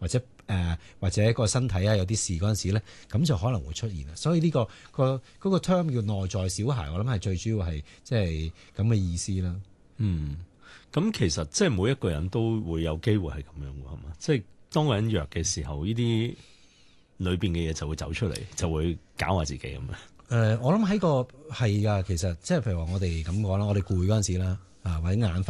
或者個身體有啲事嗰陣時咧，咁就可能會出現啦。所以呢、嗰個 term 叫內在小孩，我諗係最主要係即係咁嘅意思啦。 咁其實即係每一個人都會有機會係咁樣嘅，係嘛？即係當個人弱嘅時候，呢啲裏邊嘅嘢就會走出嚟，就會搞下自己咁樣。 我諗喺個係㗎，其實即係譬如話我哋咁講啦，我哋攰嗰陣時啦，或者眼瞓